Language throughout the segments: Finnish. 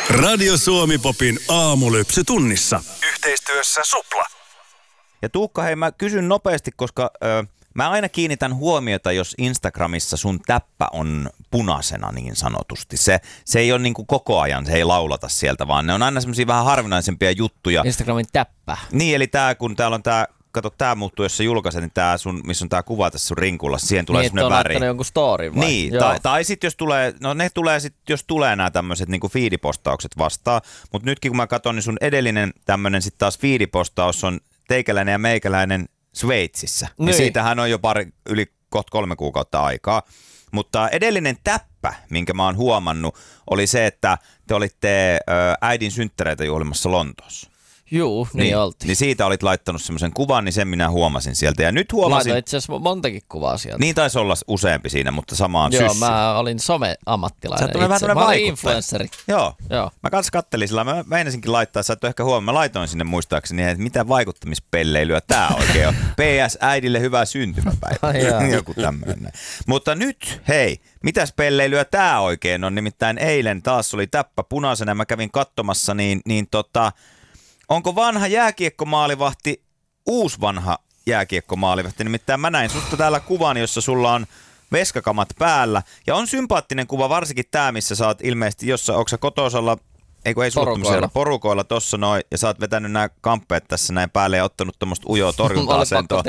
Radio Suomi-popin aamulypsy tunnissa. Yhteistyössä Supla. Ja Tuukka, hei, mä kysyn nopeasti, koska mä aina kiinnitän huomiota, jos Instagramissa sun täppä on punaisena niin sanotusti. Se ei ole niin kuin koko ajan, se ei laulata sieltä, vaan ne on aina semmoisia vähän harvinaisempia juttuja. Instagramin täppä. Niin, eli kun täällä on tää, kato, tää muuttuu, jos sä julkaiset, niin tää sun, missä on tää kuva tässä sun rinkulla, siihen tulee niin, semmoinen väri. Niin, jonkun story vai? Niin, tai sit jos tulee, no ne tulee sit, jos tulee nämä tämmöiset niinku feedipostaukset vastaan, mutta nytkin kun mä katson, niin sun edellinen tämmönen sit taas feedipostaus on teikäläinen ja meikäläinen Sveitsissä. Niin. Ja siitähän on jo yli 3 kuukautta aikaa. Mutta edellinen täppä, minkä mä oon huomannut, oli se, että te olitte äidin synttäreitä juhlimassa Lontoossa. Juu, niin oltiin. Niin siitä olit laittanut semmoisen kuvan, niin sen minä huomasin sieltä. Ja nyt huomasin... Laitoin itse asiassa montakin kuvaa sieltä. Niin taisi olla useampi siinä, mutta samaan Joo, syssyyn. mä olin some-ammattilainen itse. Mä olin influenssari. Joo. Mä kans kattelin sillä, mä meinasinkin laittaa, sä et ole ehkä huomioon, mä laitoin sinne muistaakseni, että mitä vaikuttamispelleilyä tää oikein on. PS äidille hyvää syntymäpäivää. Joku tämmöinen. Mutta nyt, hei, mitäs pelleilyä tää oikein on? Nimittäin eilen taas oli täppä punaisena, mä kävin katsomassa, onko vanha jääkiekkomaalivahti uusi vanha jääkiekkomaalivahti? Nimittäin mä näin susta täällä kuvan, jossa sulla on veskakamat päällä. Ja on sympaattinen kuva, varsinkin tää, missä sä oot ilmeisesti, onko sä kotosalla, porukoilla tossa noin, ja sä oot vetänyt nämä kamppeet tässä näin päälle ja ottanut tommoista ujoa torjunta-asentoa.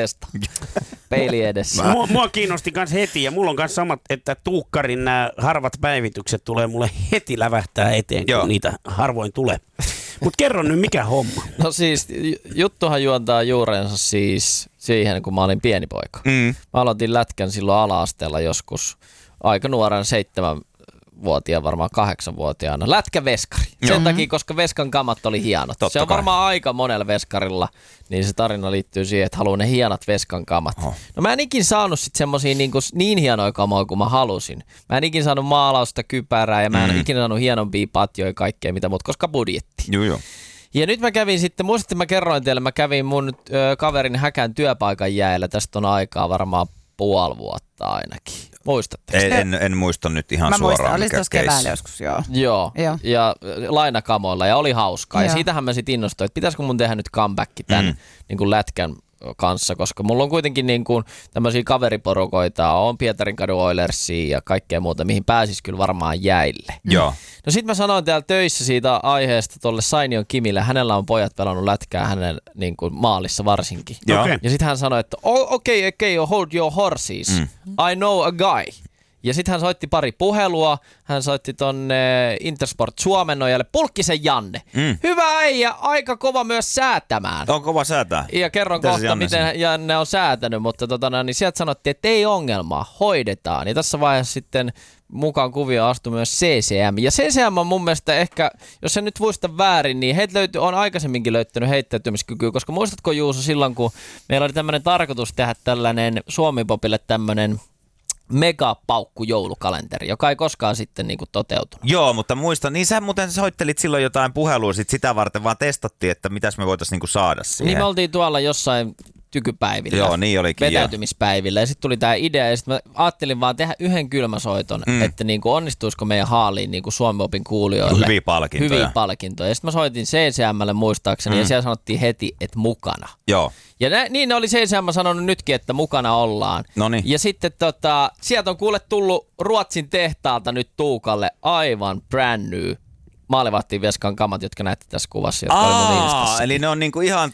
Peili edessä. Mua kiinnosti kans heti, ja mulla on kans samat, että Tuukkarin nämä harvat päivitykset tulee mulle heti lävähtää eteen, kun niitä harvoin tulee. Mut kerro nyt, mikä homma? No siis, juttuhan juontaa juurensa siis siihen, kun mä olin pieni poika. Mä aloitin lätkän silloin ala-asteella joskus aika nuoren 7-vuotiaan, varmaan 8-vuotiaana. Lätkäveskari. Sen takia, koska veskan kamat oli hienot. Totta se on kai. varmaan aika monella veskarilla, niin se tarina liittyy siihen, että haluaa ne hienot veskan kamat. No mä en ikin saanut sit semmosia niin hienoja kamoja kuin mä halusin. Mä en ikin saanut maalausta, kypärää ja mä en ikinä saanut hienompia patjoja ja kaikkea mitä muuta, koska budjetti. Joo. Ja nyt mä kävin sitten, muistatte mä kerroin teille, mä kävin mun kaverin Häkän työpaikan jäällä. Tästä on aikaa varmaan 5,5 vuotta ainakin. Muistatteko? En muista nyt ihan mä suoraan. Mä muistan, oli tuossa case. keväällä joskus, Joo, ja lainakamoilla ja oli hauskaa. Ja siitähän mä sitten innostuin, että pitäisikö mun tehdä nyt comeback tämän niin kuin lätkän kanssa, koska mulla on kuitenkin niin kuin tämmöisiä kaveriporukoita, on Pietarinkadun Oilersia ja kaikkea muuta, mihin pääsis kyllä varmaan jäille. Joo. No sit mä sanoin täällä töissä siitä aiheesta tolle Sainion Kimille, hänellä on pojat pelannut lätkää hänen niin kuin maalissa varsinkin. Okay. Ja sit hän sanoi, että okei, hold your horses, I know a guy. Ja sitten hän soitti pari puhelua, hän soitti tonne Intersport Suomennojalle, Pulkkisen Janne. Hyvä äijä, aika kova myös säätämään. On kova säätää. Ja kerron kohta, miten Janne on säätänyt, mutta niin sieltä sanottiin, että ei ongelmaa, hoidetaan. Ja tässä vaiheessa sitten mukaan kuvio astui myös CCM. Ja CCM on mun mielestä ehkä, jos en nyt muista väärin, niin heitä on aikaisemminkin löytänyt heittäytymiskykyä, koska muistatko Juuso silloin, kun meillä oli tämmöinen tarkoitus tehdä tällainen Suomi-popille tämmöinen megapaukku joulukalenteri, joka ei koskaan sitten niinku toteutunut. Joo, mutta muistan, niin sä muuten soittelit silloin jotain puhelua sitä varten, vaan testattiin, että mitäs me voitaisiin niinku saada siihen. Niin me oltiin tuolla jossain tykypäivillä. Joo, niin olikin. Vetäytymispäivillä. Ja sitten tuli tämä idea, ja sitten mä ajattelin vaan tehdä yhden kylmäsoiton, että niinku onnistuisiko meidän haaliin niinku Suomi-popin kuulijoille. Hyviä palkintoja. Ja sitten mä soitin CCM:lle muistaakseni, ja siellä sanottiin heti, että mukana. Joo. Ja niin oli CCM sanonut nytkin, että mukana ollaan. Noniin. Ja sitten sieltä on kuule tullut Ruotsin tehtaalta nyt Tuukalle aivan brand new maalivahtiin veskan kamat, jotka näette tässä kuvassa, jotka oli mun Instassa. Eli ne on niinku ihan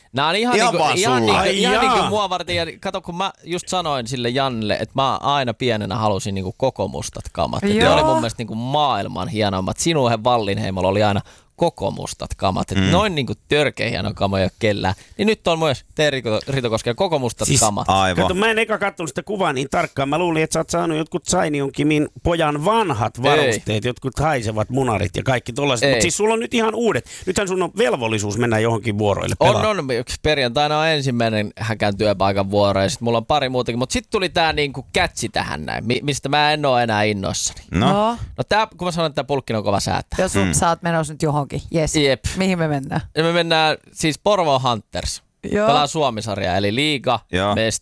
niinku mua varten. Ja kato, kun mä just sanoin sille Jannelle, että mä aina pienenä halusin niinku koko mustat kamat. Ne oli mun mielestä niinku maailman hienoimmat. Sinuhe Wallinheimolla oli aina koko mustat kamat. Noin niinku törkeä hieno kama ei ole kellään. Niin nyt on myös Rito Koskela koko mustat kamat. Aivan. Kato, mä en eka katsonut sitä kuvaa niin tarkkaan. Mä luulin, että sä oot saanut jotkut Sainion Kimin pojan vanhat varusteet, jotkut haisevat munarit ja kaikki tollaiset. Mutta siis sulla on nyt ihan uudet. Nythän sun on velvollisuus mennä johonkin vuoroille pelaamaan. On. Perjantaina on ensimmäinen Häkän työpaikan vuoro ja sit mulla on pari muutakin. Mutta sitten tuli tää niinku catchi tähän näin, mistä mä en oo enää innoissani. No tää, kun mä sanon, että tää Pulkkinen on kova säätää. Jos sä oot menossa nyt johonkin. Yes. Jep. Mihin me mennään? Me mennään siis Porvoo Hunters. Pelaa Suomi-sarjaa, eli Liiga, Mestis,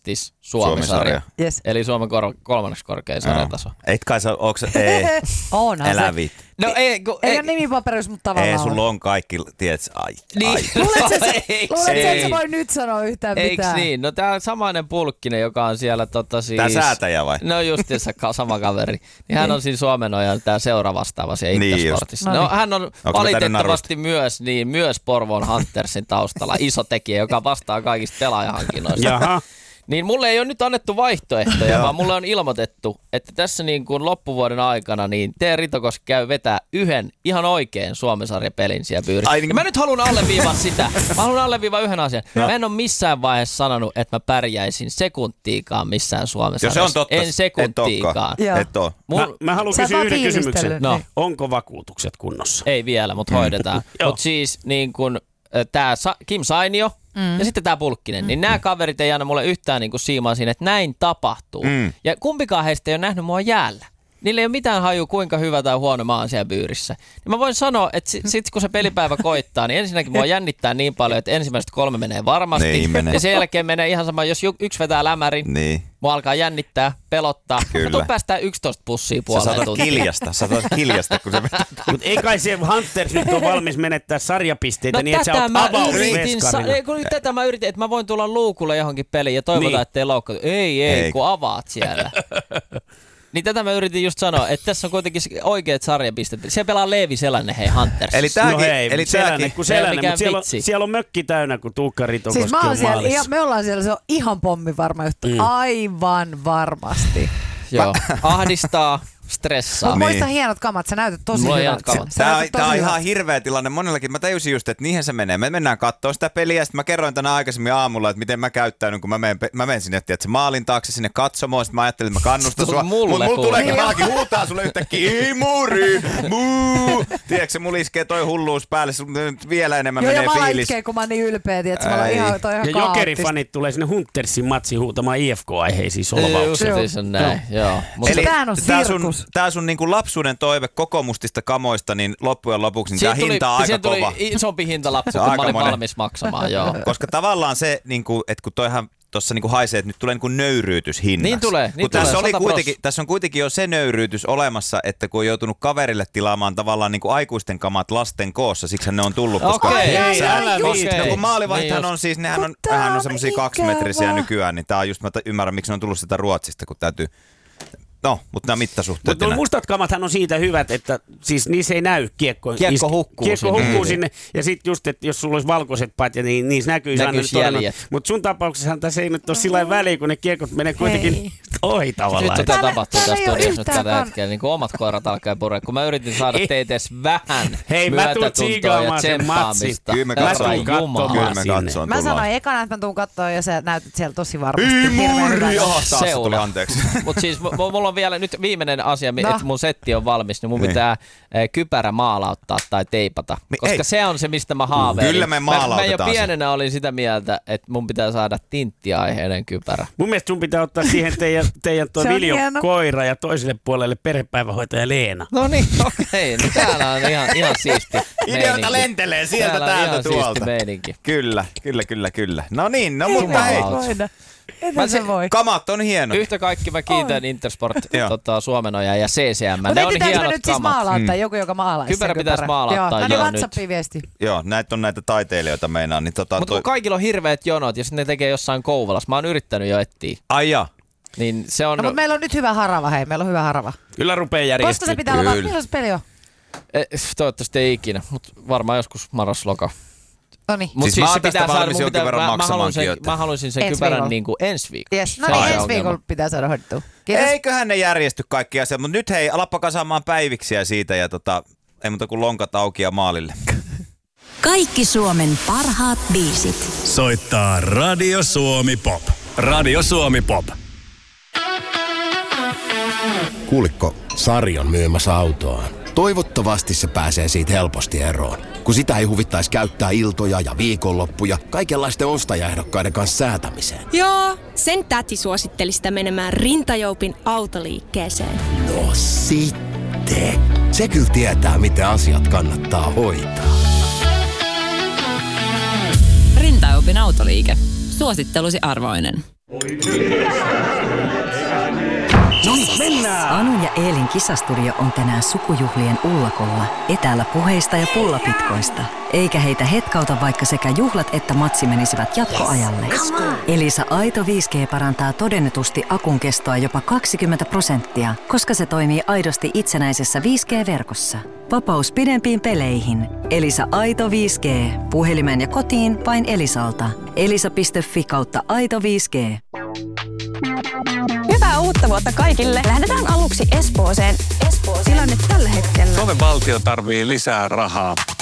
Suomi-sarja. Yes. Eli Suomen kolmanneksi korkein sarjataso. Et kai sä, onks Onhan älä se. vit. No ei ole nimipaperissa, mutta tavallaan ei, sulla on kaikki, tiedätkö, Niin. Luuletko, että sä voi nyt sanoa yhtään mitään? Eiks niin? No tää samainen Pulkkinen, joka on siellä siis... Tää säätäjä vai? No justiinsa sama kaveri. Niin hän on siinä Suomenojan tää seuravastaava siellä Intersportissa. No hän on valitettavasti myös Porvoon Huntersin taustalla iso tekijä, joka vastaa kaikista pelaajahankinnoista. Jaha. Niin mulle ei ole nyt annettu vaihtoehtoja, vaan mulle on ilmoitettu, että tässä niin kuin loppuvuoden aikana niin Ritokos käy vetää yhden ihan oikein Suomen-sarjapelin siellä Byyrissä. Ja mä nyt haluan alleviivaa sitä. Mä haluan alleviivaa yhden asian. Mä en ole missään vaiheessa sanonut, että mä pärjäisin sekuntiikaan missään Suomen-sarjassa. Jo, se on totta. En sekuntiikaan. Et oo. Mä haluan kysyä yhden kysymyksen. No. Onko vakuutukset kunnossa? Ei vielä, mutta hoidetaan. Mutta siis niin kuin tää Kim Sainio, ja sitten tää Pulkkinen, niin nämä kaverit ei anna mulle yhtään niinku siimaa siinä, että näin tapahtuu. Ja kumpikaan heistä ei ole nähnyt mua jäällä. Niillä ei ole mitään hajua, kuinka hyvä tai huono mä oon siellä Byyrissä. Niin mä voin sanoa, että sit kun se pelipäivä koittaa, niin ensinnäkin mua jännittää niin paljon, että ensimmäiset 3 menee varmasti. Niin menee. Ja sen jälkeen menee ihan sama, jos yksi vetää lämärin, mua alkaa jännittää, pelottaa. Mutta päästään 11 pussia puoleen tuntiin. Sä saatat kiljasta, kun se vetää. Mutta ei kai se Hunters nyt ole valmis menettää sarjapisteitä niin, että sä oot avausveskarina. Tätä mä yritin, että mä voin tulla luukulle johonkin peliin ja toivotaan, ettei loukkaatu. Ei, kun avaat siellä. Niin tätä mä yritin just sanoa, että tässä on kuitenkin oikeat sarjapisteet. Siellä pelaa Leevi Selänen, hei Hunters. Eli Selänen, mutta siellä on mökki täynnä, kun Tuukka Ritokoski siis on maalissa. Me ollaan siellä, se on ihan pommi varma juttu. Aivan varmasti. Joo, ahdistaa, stressaa. Mutta muista hienot kamat, sä näytät tosi hyvältä. Tää on ihan hirveä tilanne monellakin. Mä tajusin just, että niinhän se menee. Me mennään katsoa sitä peliä, ja sitten mä kerroin tänään aikaisemmin aamulla, että miten mä käyttäydyn, kun mä menen sinne, että maalin taakse sinne katsomaan, sitten mä ajattelin, että mä kannustan sua. Mulla tuleekin maakin huutaa sulle yhtäkkiä, Imuri, muu. Tiedätkö, mulla iskee toi hulluus päälle, nyt vielä enemmän menee fiilis. Joo, mä itkee, kun mä oon niin ylpeä, että mä oon ihan toi ihan ja Jokerifanit tulee sinne Huntersin matsiin huutamaan IFK-aiheisiin solvauksia. Eli tää on tää sun niinku lapsuuden toive kokomustista kamoista, niin loppujen lopuksi niin tää hinta on aika kova. Tuli isompi hintalappu, kun mä olin valmis maksamaan, joo. Koska tavallaan se, niinku, että kun toihan tuossa niinku haisee, että nyt tulee niinku nöyryytys hinnaksi. Niin tulee, tässä on kuitenkin jo se nöyryytys olemassa, että kun on joutunut kaverille tilaamaan tavallaan niinku aikuisten kamat lasten koossa, siksi ne on tullut. Koska kun maalivahtihan on siis, nehän on semmosia 2-metrisiä nykyään, niin tää on just, mä ymmärrän, miksi ne on tullut sitä Ruotsista, kun täytyy. No, mutta nämä mittasuhteet. Mutta mustat kamathan on siitä hyvät, että siis niissä ei näy kiekko. Kiekko hukkuu sinne. Ja sitten just, että jos sulla olisi valkoiset patjat, niin niissä näkyisi aina. Mutta sun tapauksessahan tässä ei nyt ole sillä lailla väliä, kun ne kiekot menee kuitenkin ohi tavallaan. Nyt tapahtuu tässä studiossa nyt tällä hetkellä. Niin kuin omat koirat alkaa purea. Kun mä yritin saada teitä edes vähän myötätuntoa ja tsemppaamista. Kyllä me katsomaan. Mä sanoin ekana, että mä tuun katsoa ja sä näytät siellä tosi varmasti. Imuri! Taas tuli anteeksi. Mutta siis mulla on vielä nyt viimeinen asia, että mun setti on valmis, niin mun pitää kypärä maalauttaa tai teipata. Koska se on se, mistä mä haaveilin. Kyllä me maalautetaan. Mä jo pienenä olin sitä mieltä, että mun pitää saada tinttiaiheinen kypärä. Mun mielestä sun pitää ottaa siihen teidän tuo Viljo koira ja toiselle puolelle perhepäivähoitaja Leena. No niin, okei. No täällä on ihan siisti meininki. Ideota lentelee sieltä täältä tuolta. Kyllä. No niin, no mutta hei. Kamat on hieno. Yhtä kaikki mä kiitän Intersport, Suomenoja ja CCM. Mutta ne on hienot kamat. Nyt siis maalauttaa joku, joka maalaisi kypärä pitäisi maalauttaa jo nyt. WhatsAppiin viesti. Joo, näitä on näitä taiteilijoita meinaan. Niin mutta kaikilla on hirveät jonot ja sitten ne tekee jossain Kouvolassa. Mä oon yrittänyt jo etsiä. Ai ja. Niin se on... No, mutta meillä on nyt hyvä harava, hei. Meillä on hyvä harava. Kyllä rupeaa järjestyä. Koska se pitää olla, milloin se peli on? Toivottavasti ei ikinä, mutta varmaan joskus marras-loka. Noniin. Siis mä oon tästä valmis jonkin verran maksamaankin. Mä haluaisin sen kypärän niinku ensi viikolla. Yes. No niin, ensi viikolla pitää saada hoidettua. Eiköhän ne järjesty kaikki asiat, mutta nyt hei, alappa kasaamaan päiviksiä siitä ja ei muuta kuin lonkat auki ja maalille. Kaikki Suomen parhaat biisit. Soittaa Radio Suomi Pop. Radio Suomi Pop. Kuulikko, Sari on myymässä autoaan. Toivottavasti se pääsee siitä helposti eroon, kun sitä ei huvittaisi käyttää iltoja ja viikonloppuja kaikenlaisten ostajaehdokkaiden kanssa säätämiseen. Joo, sen täti suositteli sitä menemään Rintajoupin autoliikkeeseen. No sitten. Se kyllä tietää, miten asiat kannattaa hoitaa. Rintajoupin autoliike. Suosittelusi arvoinen. Anun ja Eelin kisastudio on tänään sukujuhlien ullakolla, etäällä puheista ja pullapitkoista. Eikä heitä hetkauta, vaikka sekä juhlat että matsi menisivät jatkoajalle. Elisa Aito 5G parantaa todennetusti akun kestoa jopa 20%, koska se toimii aidosti itsenäisessä 5G-verkossa. Vapaus pidempiin peleihin. Elisa Aito 5G. Puhelimeen ja kotiin vain Elisalta. elisa.fi/Aito 5G. Hyvää uutta vuotta kaikille. Lähdetään aluksi Espooseen. Tilanne tällä hetkellä. Suomen valtio tarvii lisää rahaa.